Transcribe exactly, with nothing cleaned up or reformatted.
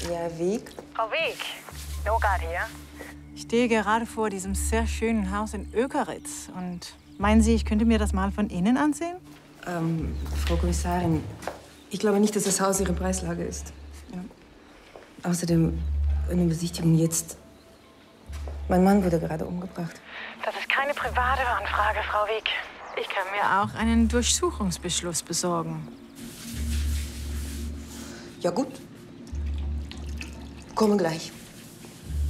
Ja, Wieg? Frau Wieg, Nogard hier. Ich stehe gerade vor diesem sehr schönen Haus in Ökeritz. Und meinen Sie, ich könnte mir das mal von innen ansehen? Ähm, Frau Kommissarin, ich glaube nicht, dass das Haus Ihre Preislage ist. Ja. Außerdem, eine Besichtigung jetzt. Mein Mann wurde gerade umgebracht. Das ist keine private Anfrage, Frau Wieg. Ich kann mir auch einen Durchsuchungsbeschluss besorgen. Ja gut. Komme gleich.